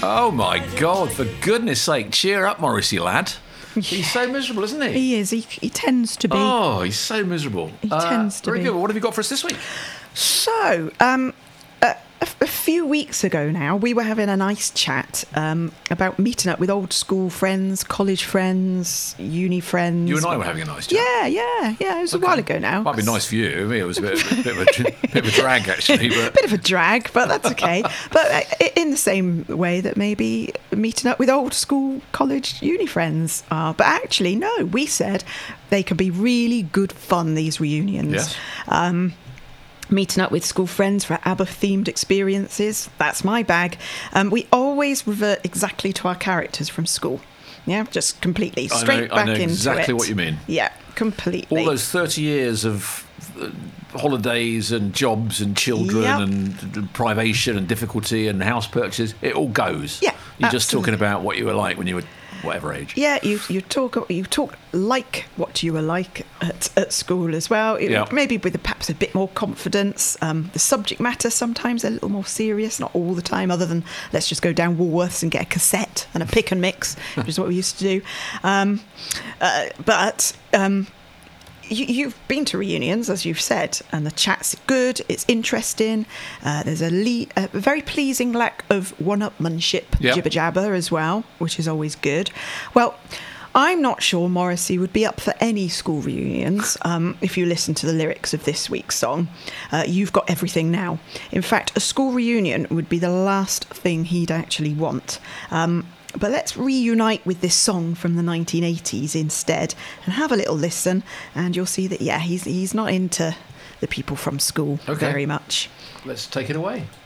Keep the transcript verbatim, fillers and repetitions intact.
Oh, my God. For goodness sake, cheer up, Morrissey lad. He's so miserable, isn't he? He is. He, he tends to be. Oh, he's so miserable. He uh, tends to very be. good. Well, what have you got for us this week? So, um, a, a, a few weeks ago now, we were having a nice chat um, about meeting up with old school friends, college friends, uni friends. You and I were having a nice chat. Yeah, yeah, yeah. It was Okay. a while ago now. Might be nice for you. I mean, it was a bit, a bit, of, a, bit of a drag, actually. But Bit of a drag, but that's okay. But uh, in the same way that maybe meeting up with old school college uni friends are. But actually, no, we said they can be really good fun, these reunions. Yes. Um, meeting up with school friends for ABBA-themed experiences, that's my bag. Um, we always revert exactly to our characters from school. Yeah, just completely I straight know, back I know into exactly it. what you mean. Yeah, completely. All those thirty years of uh, holidays and jobs and children Yep. and privation and difficulty and house purchases, it all goes. Yeah, You're just absolutely. talking about what you were like when you were whatever age. Yeah, you you talk you talk like what you were like at, at school as well. It- Yeah. Maybe with perhaps a bit more confidence. Um, the subject matter sometimes a little more serious, not all the time. Other than let's just go down Woolworths and get a cassette and a pick and mix, which is what we used to do. Um, uh, but. Um, You, you've been to reunions, as you've said, and the chat's good, it's interesting. Uh, there's a, le- a very pleasing lack of one-upmanship, Yep. jibber-jabber as well, which is always good. Well, I'm not sure Morrissey would be up for any school reunions. Um, if you listen to the lyrics of this week's song, uh, you've got everything now. In fact, a school reunion would be the last thing he'd actually want. Um, But let's reunite with this song from the nineteen eighties instead and have a little listen, and you'll see that, yeah, he's he's not into the people from school Okay. very much. Let's take it away.